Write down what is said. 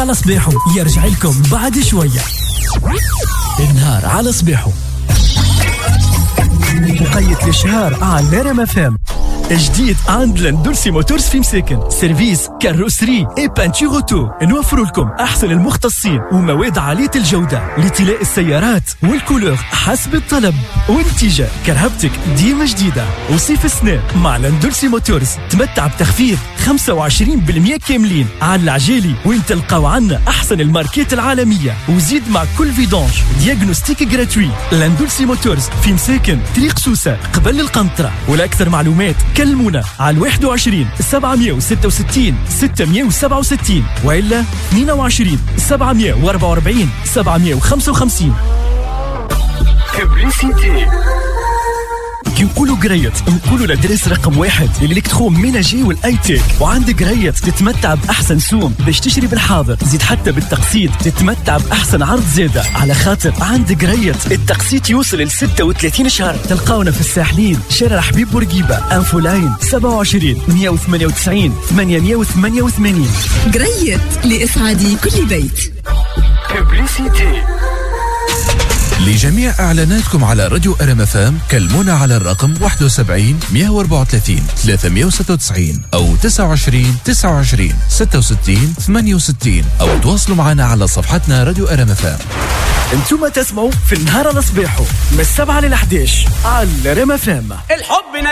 على صبيحو يرجع لكم بعد شوية. النهار على صبيحو مقيت للشهر على ريم اف ام. جديد عند لاندولسي موتورز في مساكن، سيرفيس كاروسري اي بانتور اوتو. نوفر لكم احسن المختصين ومواد عاليه الجوده لطلاء السيارات والكولور حسب الطلب. وانتجاء كرهبتك ديما جديده. وصيف السنة مع لاندولسي موتورز تمتع بتخفيض 25% كاملين على العجالي، وين تلقاو عنا احسن الماركات العالميه. وزيد مع كل فيدونج دياغنوستيك جراتوي. لاندولسي موتورز في مساكن طريق سوسه قبل القنطره. ولاكثر معلومات كلمونا على 21 766 667 وإلا 22 744 755. كبريسيتي كي نقولوا قريت نقولوا لدرس رقم 1 الالكترون ميناجي والايتيك. وعندك قريت تتمتع باحسن سوم باش تشتري بالحاضر، زيد حتى بالتقسيط تتمتع باحسن عرض زاده، على خاطر عندك قريت التقسيط يوصل ل 36 شهر. تلقاونا في الساحلين، شارع حبيب بورقيبه، انفو لاين 27 198 888. قريت لإسعاد كل بيت. كبريسيتي. لجميع إعلاناتكم على راديو ريم اف ام كلمونا على الرقم 71 134 396 أو 29 29 66 68 أو تواصلوا معنا على صفحتنا راديو ريم اف ام. انتم تسمعوا في النهار على صباحو من 7 ل 11 على ريم اف ام. الحب